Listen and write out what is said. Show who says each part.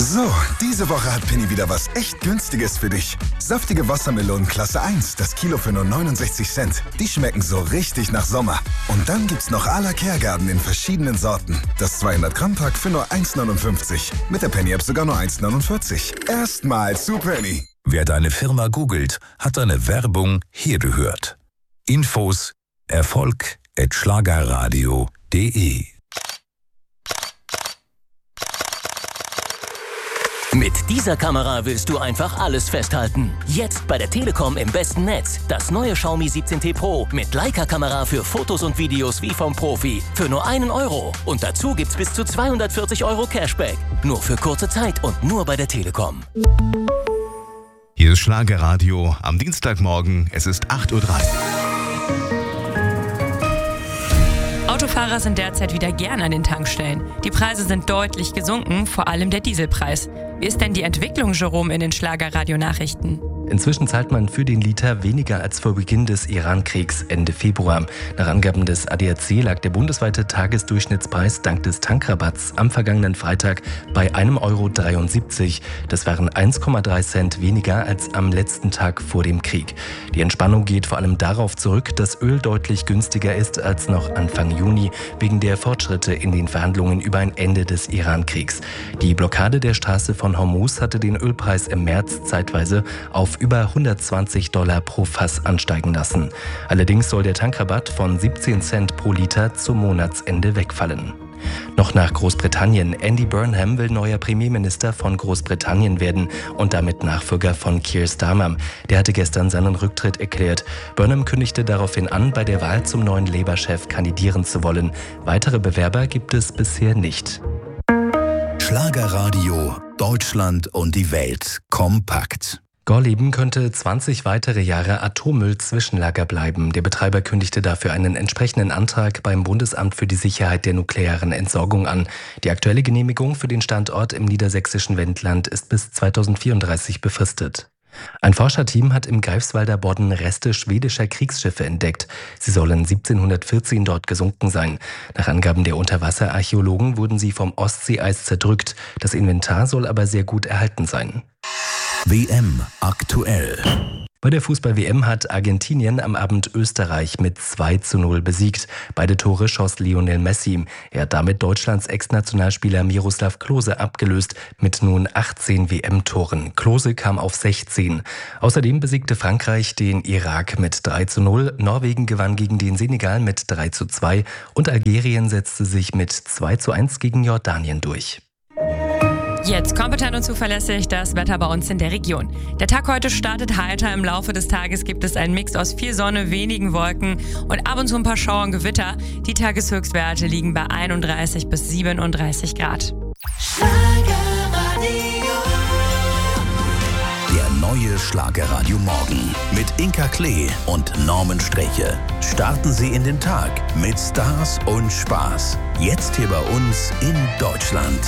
Speaker 1: So, diese Woche hat Penny wieder was echt Günstiges für dich. Saftige Wassermelonen Klasse 1, das Kilo für nur 69 Cent. Die schmecken so richtig nach Sommer. Und dann gibt's noch à la Kergarten in verschiedenen Sorten. Das 200-Gramm-Pack für nur 1,59. Mit der Penny-App sogar nur 1,49. Erstmal zu Penny.
Speaker 2: Wer deine Firma googelt, hat deine Werbung hier gehört. Infos erfolg@schlagerradio.de.
Speaker 3: Mit dieser Kamera willst du einfach alles festhalten. Jetzt bei der Telekom im besten Netz. Das neue Xiaomi 17T Pro mit Leica-Kamera für Fotos und Videos wie vom Profi. Für nur 1 Euro. Und dazu gibt's bis zu 240 Euro Cashback. Nur für kurze Zeit und nur bei der Telekom.
Speaker 4: Hier ist Schlagerradio am Dienstagmorgen. Es ist 8:30 Uhr.
Speaker 5: Autofahrer sind derzeit wieder gern an den Tankstellen. Die Preise sind deutlich gesunken, vor allem der Dieselpreis. Wie ist denn die Entwicklung, Jerome, in den Schlagerradio-Nachrichten?
Speaker 6: Inzwischen zahlt man für den Liter weniger als vor Beginn des Iran-Kriegs Ende Februar. Nach Angaben des ADAC lag der bundesweite Tagesdurchschnittspreis dank des Tankrabatts am vergangenen Freitag bei 1,73 €. Das waren 1,3 Cent weniger als am letzten Tag vor dem Krieg. Die Entspannung geht vor allem darauf zurück, dass Öl deutlich günstiger ist als noch Anfang Juni wegen der Fortschritte in den Verhandlungen über ein Ende des Iran-Kriegs. Die Blockade der Straße von Hormuz hatte den Ölpreis im März zeitweise auf über $120 pro Fass ansteigen lassen. Allerdings soll der Tankrabatt von 17 Cent pro Liter zum Monatsende wegfallen. Noch nach Großbritannien. Andy Burnham will neuer Premierminister von Großbritannien werden und damit Nachfolger von Keir Starmer. Der hatte gestern seinen Rücktritt erklärt. Burnham kündigte daraufhin an, bei der Wahl zum neuen Labour-Chef kandidieren zu wollen. Weitere Bewerber gibt es bisher nicht.
Speaker 2: Schlagerradio, Deutschland und die Welt kompakt.
Speaker 6: Gorleben könnte 20 weitere Jahre Atommüll-Zwischenlager bleiben. Der Betreiber kündigte dafür einen entsprechenden Antrag beim Bundesamt für die Sicherheit der nuklearen Entsorgung an. Die aktuelle Genehmigung für den Standort im niedersächsischen Wendland ist bis 2034 befristet. Ein Forscherteam hat im Greifswalder Bodden Reste schwedischer Kriegsschiffe entdeckt. Sie sollen 1714 dort gesunken sein. Nach Angaben der Unterwasserarchäologen wurden sie vom Ostseeeis zerdrückt. Das Inventar soll aber sehr gut erhalten sein.
Speaker 2: WM aktuell.
Speaker 6: Bei der Fußball-WM hat Argentinien am Abend Österreich mit 2:0 besiegt. Beide Tore schoss Lionel Messi. Er hat damit Deutschlands Ex-Nationalspieler Miroslav Klose abgelöst mit nun 18 WM-Toren. Klose kam auf 16. Außerdem besiegte Frankreich den Irak mit 3:0. Norwegen gewann gegen den Senegal mit 3:2 und Algerien setzte sich mit 2:1 gegen Jordanien durch.
Speaker 5: Jetzt kompetent und zuverlässig das Wetter bei uns in der Region. Der Tag heute startet heiter. Im Laufe des Tages gibt es einen Mix aus viel Sonne, wenigen Wolken und ab und zu ein paar Schauer und Gewitter. Die Tageshöchstwerte liegen bei 31 bis 37 Grad.
Speaker 2: Der neue Schlagerradio Morgen mit Inka Klee und Norman Streche. Starten Sie in den Tag mit Stars und Spaß. Jetzt hier bei uns in Deutschland.